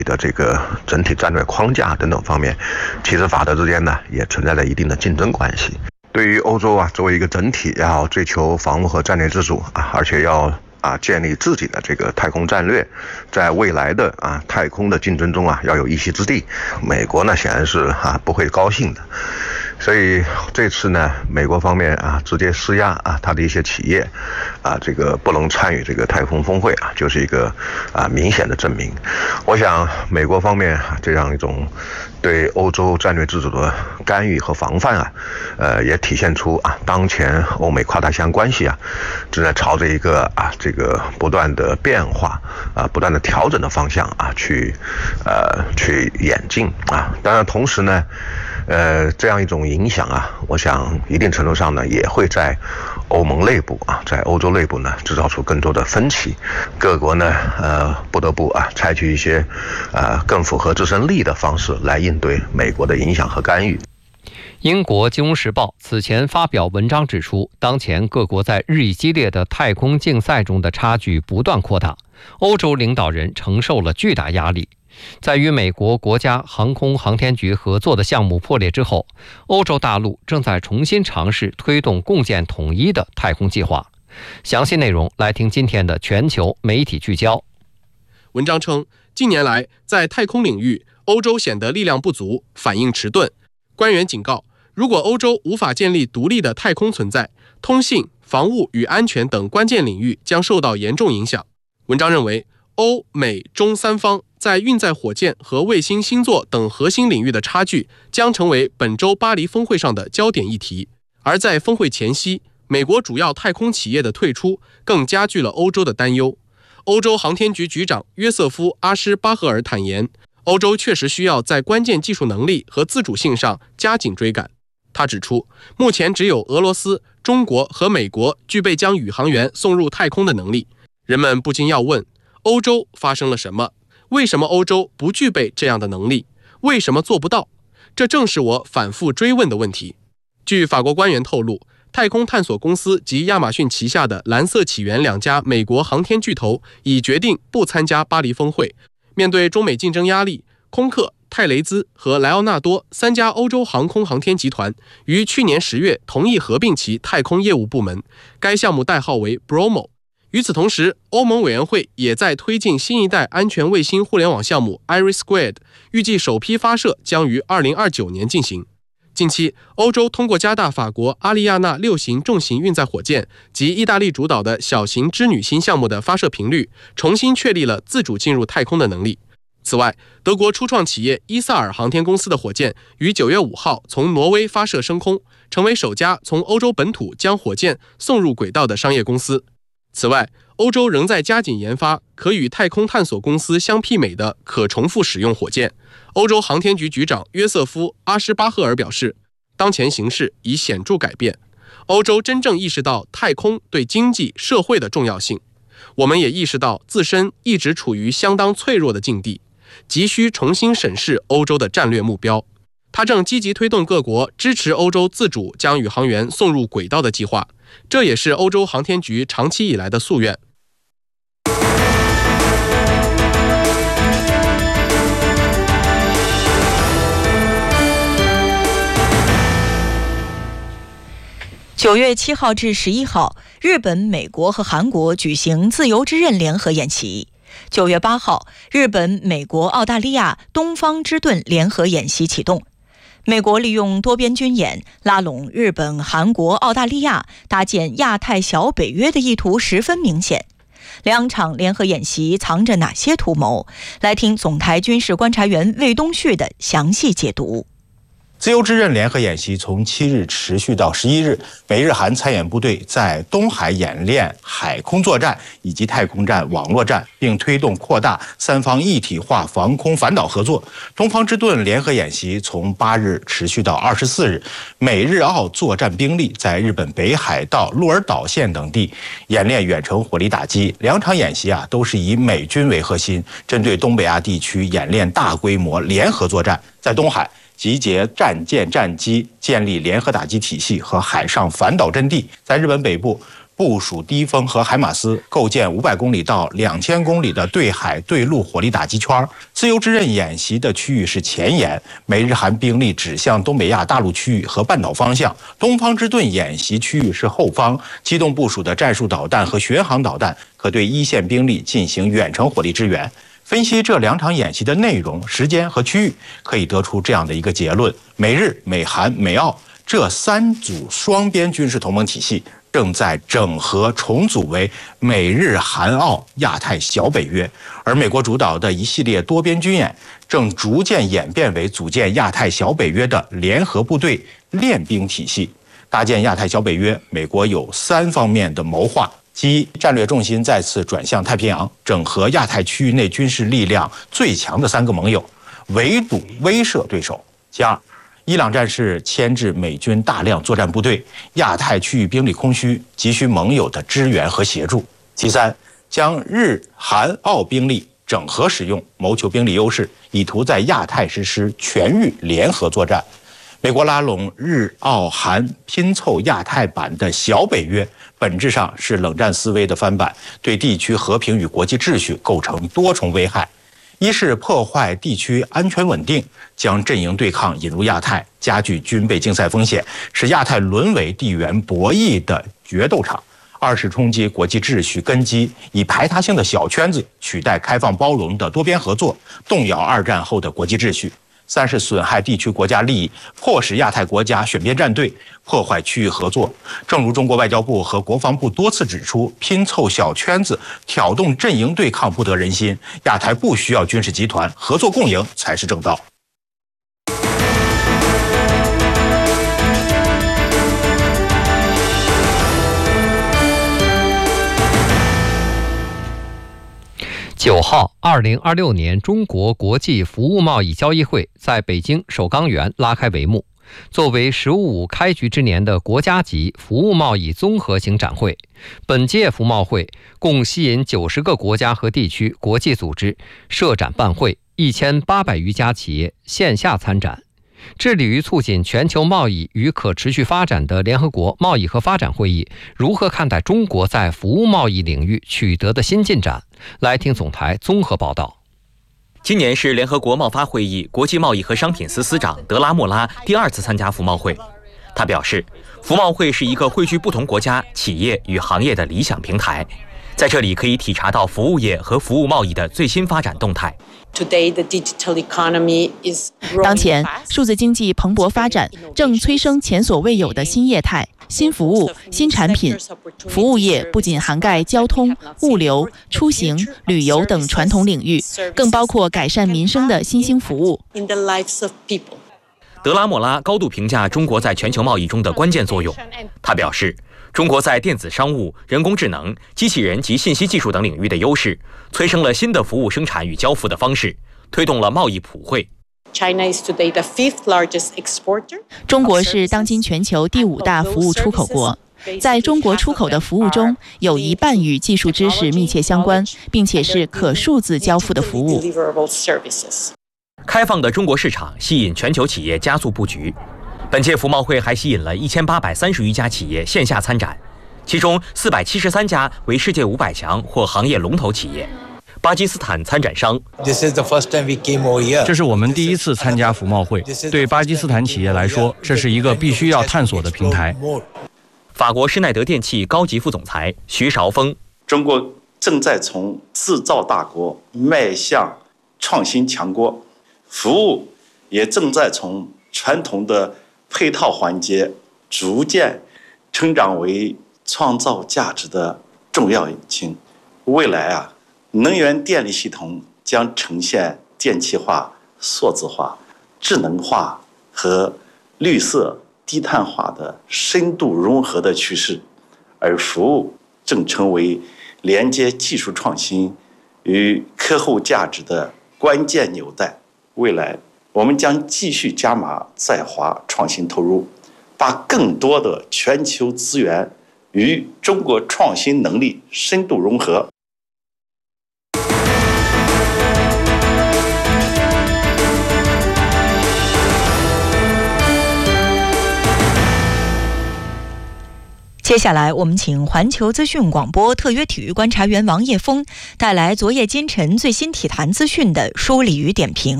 的这个整体战略框架等等方面，其实法德之间呢也存在着一定的竞争关系。对于欧洲作为一个整体，要追求防务和战略自主而且要建立自己的这个太空战略，在未来的太空的竞争中要有一席之地。美国呢显然是不会高兴的，所以这次呢，美国方面直接施压他的一些企业这个不能参与这个太空峰会就是一个明显的证明。我想美国方面这样一种对欧洲战略自主的干预和防范也体现出当前欧美跨大西洋关系正在朝着一个这个不断的变化不断的调整的方向去演进当然同时呢这样一种影响我想一定程度上呢也会在欧盟内部在欧洲内部呢制造出更多的分歧，各国呢不得不采取一些更符合自身利益的方式来应对美国的影响和干预。 英国《金融时报》此前发表文章指出，当前各国在日益激烈的太空竞赛中的差距不断扩大，欧洲领导人承受了巨大压力。在与美国国家航空航天局合作的项目破裂之后，欧洲大陆正在重新尝试推动共建统一的太空计划。详细内容来听今天的全球媒体聚焦。 文章称，近年来在太空领域，欧洲显得力量不足，反应迟钝。官员警告，如果欧洲无法建立独立的太空存在，通信、防务与安全等关键领域将受到严重影响。文章认为，欧美中三方在运载火箭和卫星星座等核心领域的差距将成为本周巴黎峰会上的焦点议题。而在峰会前夕，美国主要太空企业的退出更加剧了欧洲的担忧。欧洲航天局局长约瑟夫·阿施巴赫尔坦言，欧洲确实需要在关键技术能力和自主性上加紧追赶。他指出，目前只有俄罗斯、中国和美国具备将宇航员送入太空的能力。人们不禁要问，欧洲发生了什么？为什么欧洲不具备这样的能力？为什么做不到？这正是我反复追问的问题。据法国官员透露，太空探索公司及亚马逊旗下的蓝色起源两家美国航天巨头已决定不参加巴黎峰会。面对中美竞争压力，空客、泰雷兹和莱奥纳多三家欧洲航空航天集团于去年10月同意合并其太空业务部门，该项目代号为 Bromo。与此同时，欧盟委员会也在推进新一代安全卫星互联网项目 IRIS²， 预计首批发射将于2029年进行。近期，欧洲通过加大法国阿利亚纳6型重型运载火箭及意大利主导的小型织女星项目的发射频率，重新确立了自主进入太空的能力。此外，德国初创企业伊萨尔航天公司的火箭于9月5号从挪威发射升空，成为首家从欧洲本土将火箭送入轨道的商业公司。此外，欧洲仍在加紧研发可与太空探索公司相媲美的可重复使用火箭。欧洲航天局局长约瑟夫·阿施巴赫尔表示，当前形势已显著改变，欧洲真正意识到太空对经济社会的重要性。我们也意识到自身一直处于相当脆弱的境地，急需重新审视欧洲的战略目标。他正积极推动各国支持欧洲自主将宇航员送入轨道的计划，这也是欧洲航天局长期以来的夙愿。 9月7号至11号，日本、美国和韩国举行自由之刃联合演习。9月8号，日本、美国、澳大利亚东方之盾联合演习启动。美国利用多边军演拉拢日本、韩国、澳大利亚搭建亚太小北约的意图十分明显。两场联合演习藏着哪些图谋？来听总台军事观察员魏东旭的详细解读。 自由之刃联合演习从7日持续到11日，美日韩参演部队在东海演练海空作战以及太空战、网络战，并推动扩大三方一体化防空反导合作。东方之盾联合演习从8日持续到24日，美日澳作战兵力在日本北海道鹿儿岛县等地演练远程火力打击。两场演习都是以美军为核心，针对东北亚地区演练大规模联合作战，在东海集结战舰战机，建立联合打击体系和海上反导阵地。在日本北部， 部署低风和海马斯，构建500公里到2000公里的对海对陆火力打击圈。自由之刃演习的区域是前沿，美日韩兵力指向东北亚大陆区域和半岛方向。东方之盾演习区域是后方，机动部署的战术导弹和巡航导弹可对一线兵力进行远程火力支援。分析这2场演习的内容、时间和区域，可以得出这样的一个结论：美日、美韩、美澳这3组双边军事同盟体系正在整合重组为美日韩澳亚太小北约，而美国主导的一系列多边军演正逐渐演变为组建亚太小北约的联合部队练兵体系。搭建亚太小北约，美国有3方面的谋划：其一，战略重心再次转向太平洋，整合亚太区域内军事力量最强的3个盟友，围堵威慑对手；其二，伊朗战事牵制美军大量作战部队，亚太区域兵力空虚，急需盟友的支援和协助；其三，将日韩澳兵力整合使用，谋求兵力优势，以图在亚太实施全域联合作战。美国拉拢日澳韩拼凑亚太版的小北约，本质上是冷战思维的翻版，对地区和平与国际秩序构成多重危害。一是破坏地区安全稳定，将阵营对抗引入亚太，加剧军备竞赛风险，使亚太沦为地缘博弈的决斗场；二是冲击国际秩序根基，以排他性的小圈子取代开放包容的多边合作，动摇2战后的国际秩序；三是损害地区国家利益，迫使亚太国家选边站队，破坏区域合作。正如中国外交部和国防部多次指出，拼凑小圈子、挑动阵营对抗不得人心，亚太不需要军事集团，合作共赢才是正道。 9号，2026年中国国际服务贸易交易会在北京首钢园拉开帷幕。作为15开局之年的国家级服务贸易综合型展会，本届服贸会共吸引90个国家和地区国际组织设展办会，1800余家企业线下参展。致力于促进全球贸易与可持续发展的联合国贸易和发展会议如何看待中国在服务贸易领域取得的新进展？来听总台综合报道。 今年是联合国贸发会议国际贸易和商品司司长德拉莫拉第2次参加服贸会。他表示，服贸会是一个汇聚不同国家、企业与行业的理想平台，在这里可以体察到服务业和服务贸易的最新发展动态。 当前，数字经济蓬勃发展，正催生前所未有的新业态、新服务、新产品。服务业不仅涵盖交通、物流、出行、旅游等传统领域，更包括改善民生的新兴服务。 德拉莫拉高度评价中国在全球贸易中的关键作用。他表示，中国在电子商务、人工智能、机器人及信息技术等领域的优势，催生了新的服务生产与交付的方式，推动了贸易普惠。 中国是当今全球第5大服务出口国。在中国出口的服务中，有1半与技术知识密切相关，并且是可数字交付的服务。 开放的中国市场吸引全球企业加速布局。本届服贸会还吸引了1830余家企业线下参展，其中473家为世界500强或行业龙头企业。巴基斯坦参展商， 这是我们第1次参加服贸会，对巴基斯坦企业来说，这是一个必须要探索的平台。 法国施耐德电器高级副总裁徐韶峰， 中国正在从制造大国迈向创新强国，服务也正在从传统的配套环节逐渐成长为创造价值的重要引擎。未来能源电力系统将呈现电气化、数字化、智能化和绿色低碳化的深度融合的趋势，而服务正成为连接技术创新与客户价值的关键纽带。未来我们将继续加码在华创新投入，把更多的全球资源与中国创新能力深度融合。 接接下来，我们请环球资讯广播特约体育观察员王叶峰带来昨夜今晨最新体坛资讯的梳理与点评。